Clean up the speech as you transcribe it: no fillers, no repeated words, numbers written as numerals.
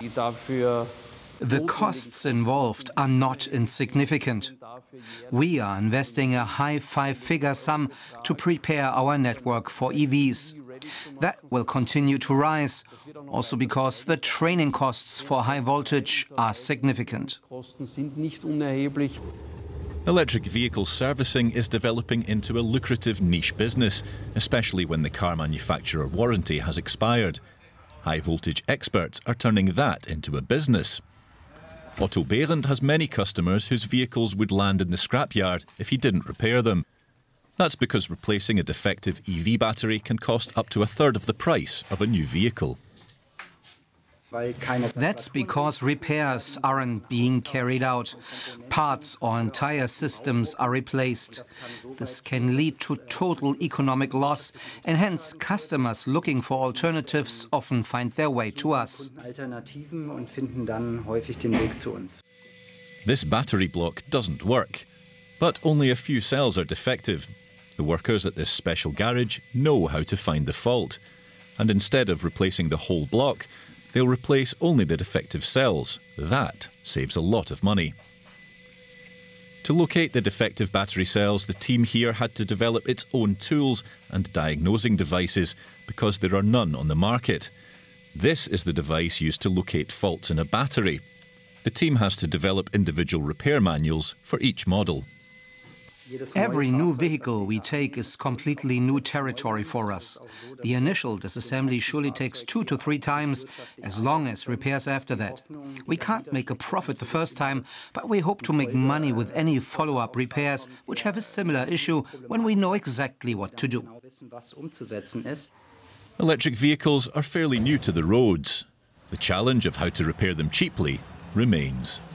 The costs involved are not insignificant. We are investing a high five-figure sum to prepare our network for EVs. That will continue to rise, also because the training costs for high voltage are significant. Electric vehicle servicing is developing into a lucrative niche business, especially when the car manufacturer warranty has expired. High voltage experts are turning that into a business. Otto Behrendt has many customers whose vehicles would land in the scrapyard if he didn't repair them. That's because replacing a defective EV battery can cost up to a third of the price of a new vehicle. That's because repairs aren't being carried out. Parts or entire systems are replaced. This can lead to total economic loss, and hence customers looking for alternatives often find their way to us. This battery block doesn't work, but only a few cells are defective. The workers at this special garage know how to find the fault, and instead of replacing the whole block, they'll replace only the defective cells. That saves a lot of money. To locate the defective battery cells, the team here had to develop its own tools and diagnosing devices because there are none on the market. This is the device used to locate faults in a battery. The team has to develop individual repair manuals for each model. Every new vehicle we take is completely new territory for us. The initial disassembly surely takes 2 to 3 times, as long as repairs after that. We can't make a profit the first time, but we hope to make money with any follow-up repairs which have a similar issue when we know exactly what to do. Electric vehicles are fairly new to the roads. The challenge of how to repair them cheaply remains.